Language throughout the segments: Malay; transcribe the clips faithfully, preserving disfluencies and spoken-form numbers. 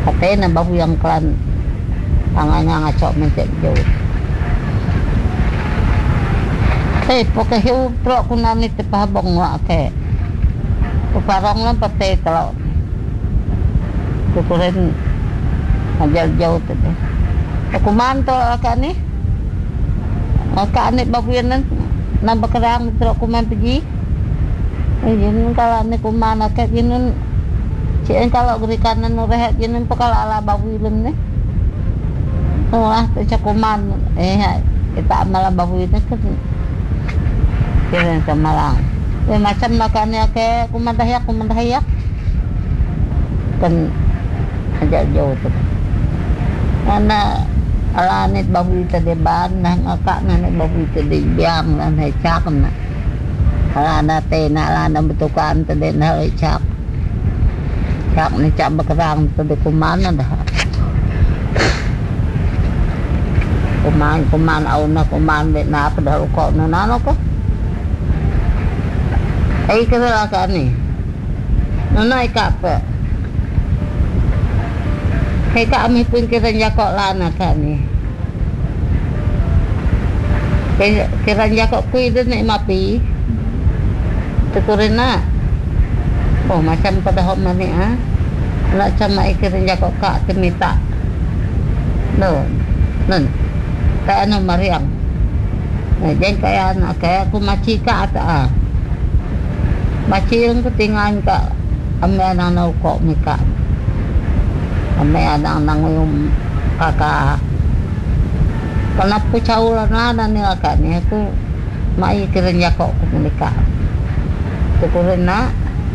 Katanya bahu yang kelan tangannya ngacok mencet jauh. Eh, pokoknya hiu teruk kunan ni tepah bong wak ke. Keparong lah pate telok. Kukurin ajal jauh tu deh. Aku mantau akak ni. Akak ni bahu yang nan nambah kerang teruk kuman pergi. Eh, jadi kalau ni kuman akak jadi cik kalau beri kanan rehat jadi pakal ala bahu ilm ni. Oh lah tu cakuman eh kita amal bahu itu kan kira semalang. Eh macam makannya ke kuman dayak kuman dayak kan ajak jauh tu. Karena ala ni bahu itu di ban nah ngakak ni bahu itu di biang dan hecak na. Ala na te na ala na betukan tu di na hecak. Cak ni cak berkerang tu di kuman dah. Kuman kuman auna kuman di na pada rukuk na nano ko. Ay kira ka ni. Nana ikapa. Kay kami pun kira jakok lana ka ni. Kay kira jakok kui din na mapi. Tukurin na. Oh macam pada hok mani ah. Nak cama ikirin jakok kak temita. No. Nun. Kaya ano Mariam. Nah, jangan kaya anak kaya aku maci ka ata ah. Maci yung ketingan ka ame anang nau kok mika. Ame anang nang yung kakak. Kenapa caulan lana ni akak ni aku mai ikirin jakok ku menika. Tukurin na.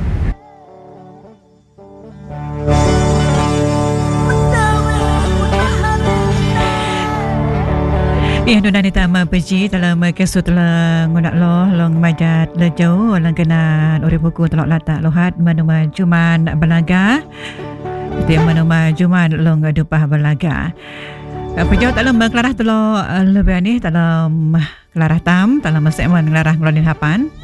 Ya, nuna ni tama pergi dalam kesut telah ngonak loh long majat lejau lang kenan uri buku telok latak lohat manuma juman balaga. Itu yang manuma juman long dupah balaga. Pejauh dalam kelarah telok lebih ni dalam kelarah tam dalam segmen kelarah ngelonin hapan.